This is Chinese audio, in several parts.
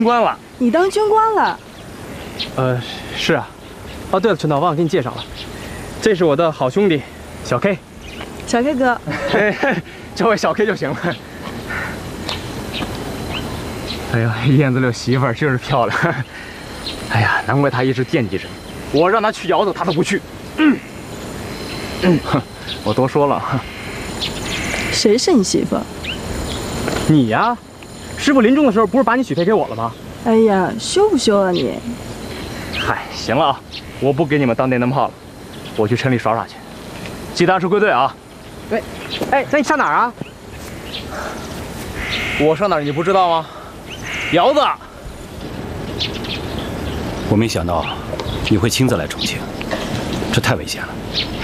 官了。 你当军官了？ 是啊。哦，对了，陈导，忘了给你介绍了，这是我的好兄弟小 K。 小 K 哥， 叫我小 K 就行了。哎呀，燕子柳媳妇儿就是漂亮。哎呀，难怪他一直惦记着你。我让他去窑子，他都不去。我多说了。 谁是你媳妇？ 你呀，师傅临终的时候不是把你许配给我了吗？ 哎呀，羞不羞啊你？ 嗨，行了啊，我不给你们当电灯泡了，我去城里耍耍去。记得按时归队啊。对。哎，那你上哪儿啊？我上哪儿你不知道吗？窑子。 我没想到你会亲自来重庆，这太危险了。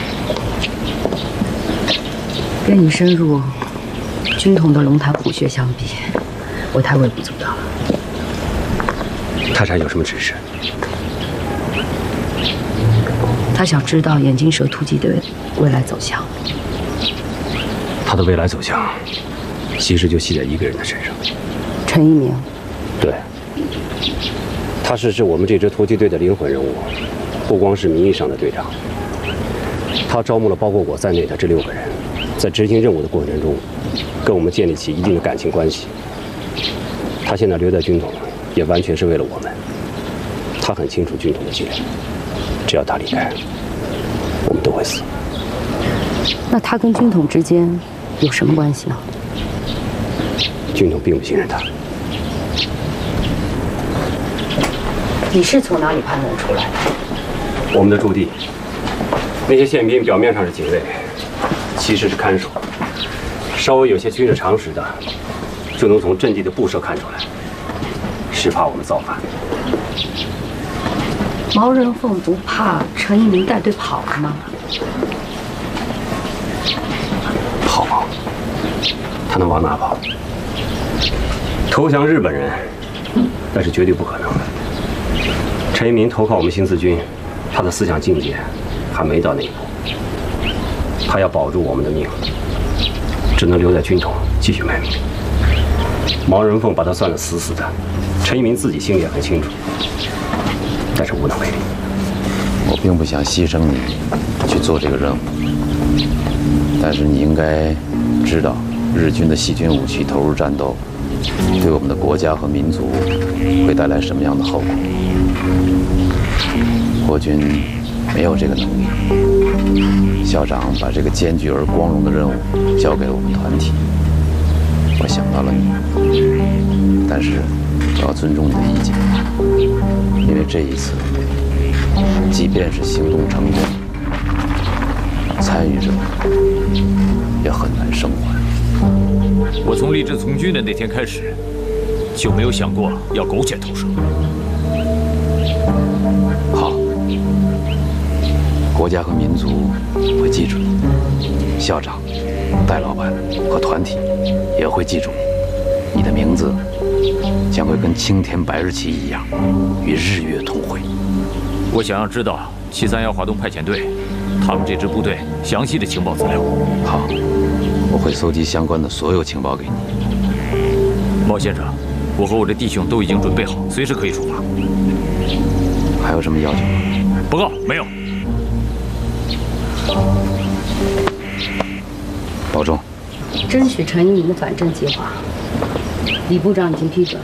跟你深入军统的龙潭虎穴相比，我太微不足道了。 太禅有什么指示？ 他想知道眼镜蛇突击队未来走向。 他的未来走向，其实就系在一个人的身上。 陈一鸣。 对，他是我们这支突击队的灵魂人物，不光是名义上的队长。他招募了包括我在内的这6个人，在执行任务的过程中，跟我们建立起一定的感情关系。他现在留在军统，也完全是为了我们。他很清楚军统的伎俩，只要他离开，我们都会死。 那他跟军统之间有什么关系呢？ 军统并不信任他。 你是从哪里判断出来的？ 我们的驻地，那些宪兵表面上是警卫，其实是看守。稍微有些军事常识的，就能从阵地的布设看出来，是怕我们造反。 毛人凤不怕陈一鸣带队跑了吗？ 跑？他能往哪跑？投降日本人，那是绝对不可能的。陈一鸣投靠我们新四军，他的思想境界还没到那一步。他要保住我们的命，只能留在军统继续卖命。毛人凤把他算得死死的，陈一鸣自己心里也很清楚，但是无能为力。 我并不想牺牲你去做这个任务，但是你应该知道，日军的细菌武器投入战斗，对我们的国家和民族会带来什么样的后果。国军没有这个能力，校长把这个艰巨而光荣的任务交给了我们团体。我想到了你，但是我要尊重你的意见，因为这一次，即便是行动成功，参与者也很难生还。 我从立志从军的那天开始，就没有想过要苟且偷生。 好，国家和民族会记住你，校长、戴老板和团体也会记住你。你的名字将会跟青天白日旗一样，与日月同辉。 我想要知道731华东派遣队他们这支部队详细的情报资料。 好，我会搜集相关的所有情报给你。 毛先生，我和我的弟兄都已经准备好，随时可以出发。 还有什么要求吗？ 报告，没有。 保重。 争取陈一鸣的反正计划，李部长已经批准了。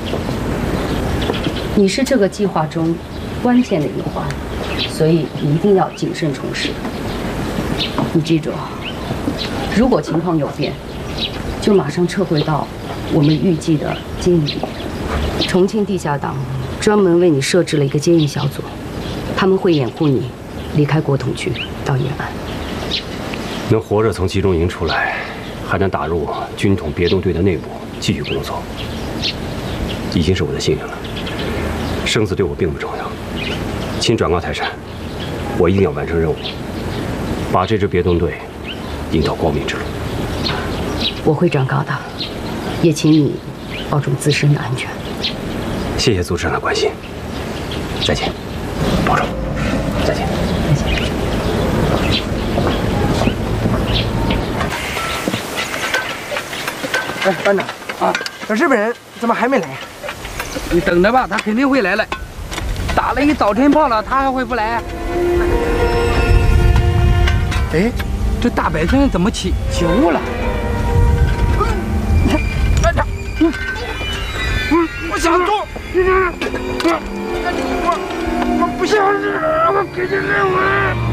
你是这个计划中关键的一环，所以一定要谨慎从事。你记住，如果情况有变，就马上撤回到我们预计的接应地点。重庆地下党专门为你设置了一个接应小组，他们会掩护你离开国统区到延安。 能活着从集中营出来，还能打入军统别动队的内部继续工作，已经是我的幸运了。生死对我并不重要，请转告泰山，我一定要完成任务，把这支别动队引到光明之路。 我会转告的，也请你保重自身的安全。 谢谢组织长的关心，再见，保重，再见。 再见。 哎，班长啊，这日本人怎么还没来呀？ 你等着吧，他肯定会来了。打了一个早晨炮了，他还会不来？哎，这大百姓怎么起雾了？我想住，我不想死，我给你来玩。